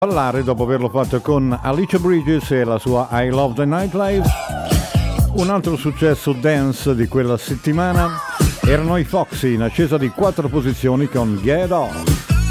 Ballare dopo averlo fatto con Alicia Bridges e la sua I Love the Nightlife. Un altro successo dance di quella settimana erano i Foxy, in ascesa di 4 posizioni con Get On.